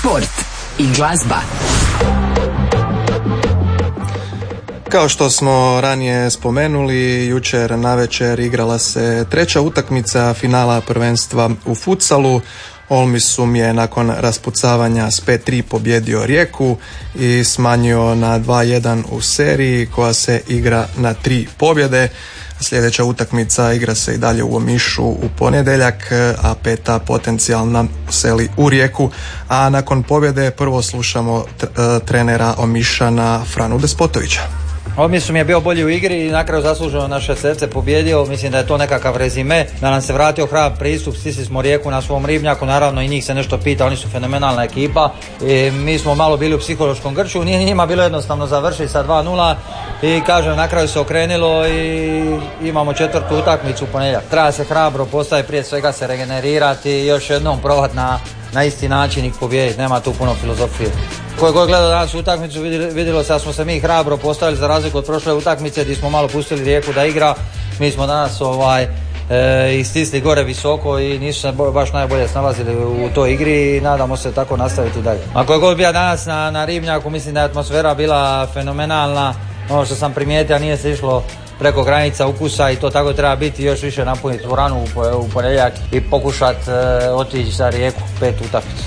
Sport i glazba. Kao što smo ranije spomenuli, jučer navečer igrala se treća utakmica finala prvenstva u futsalu. Olmisum je nakon raspucavanja s 5-3 pobjedio Rijeku i smanjio na 2-1 u seriji koja se igra na 3 pobjede. Sljedeća utakmica igra se i dalje u Omišu u ponedjeljak, a peta potencijalna seli u Rijeku. A nakon pobjede prvo slušamo trenera Omišana Franu Despotovića. Olmisum je bio bolji u igri i na kraju zasluženo naše srce pobjedio. Mislim da je to nekakav rezime, da nam se vratio hrabar pristup, stisli smo Rijeku na svom ribnjaku, naravno i njih se nešto pita, oni su fenomenalna ekipa i mi smo malo bili u psihološkom grču, nije njima bilo jednostavno završiti sa 2-0 i kažem na kraju se okrenilo i imamo četvrtu utakmicu u ponedjeljak. Treba se hrabro postaviti, prije svega se regenerirati i još jednom probati na isti način ih pobijediti, nema tu puno filozofije. Ko je god gledao danas utakmicu vidjelo se da smo se mi hrabro postavili za razliku od prošle utakmice gdje smo malo pustili Rijeku da igra. Mi smo danas istisli gore visoko i nisu se baš najbolje snalazili u toj igri i nadamo se tako nastaviti dalje. Ako je god bio danas na ribnjaku, mislim da je atmosfera bila fenomenalna. Ono što sam primijetio, nije se išlo preko granica ukusa i to tako treba biti, još više napuniti dvoranu u ponedjeljak i pokušati otići za Rijeku 5 utakmica.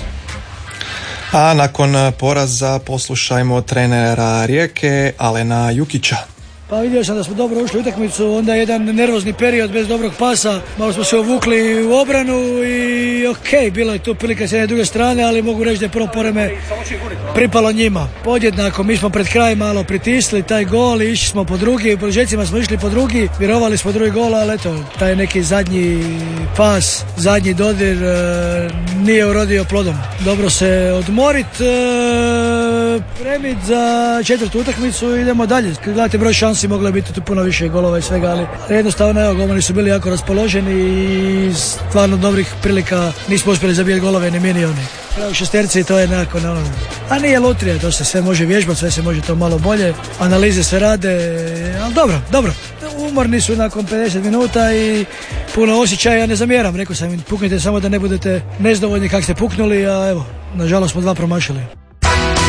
A nakon poraza poslušajmo trenera Rijeke Alena Jukića. Pa vidio sam da smo dobro ušli u utakmicu, onda jedan nervozni period bez dobrog pasa, malo smo se uvukli u obranu i ok, bilo je tu prilika s jedne druge strane, ali mogu reći da je prvo poreme pripalo njima. Podjednako, mi smo pred kraj malo pritisli taj gol i išli smo po drugi, u produžecima smo išli po drugi, vjerovali smo drugi gol, ali eto, taj neki zadnji pas, zadnji dodir nije urodio plodom. Dobro se odmorit, premit za četvrtu utakmicu i idemo dalje. Kad gledate broj šansi, moglo je biti tu puno više golova i svega, ali jednostavno evo, golmani su bili jako raspoloženi i stvarno dobrih prilika nismo uspjeli zabijeti golove ni mi ni oni. U šesterci to je nakon a nije lutrija, to se sve može vježbati, sve se može to malo bolje, analize se rade, ali dobro. Umorni su nakon 50 minuta i puno osjećaja, ja ne zamjeram, rekao sam im puknite samo da ne budete nezdovoljni kak ste puknuli, a evo, nažalost smo 2 promašili.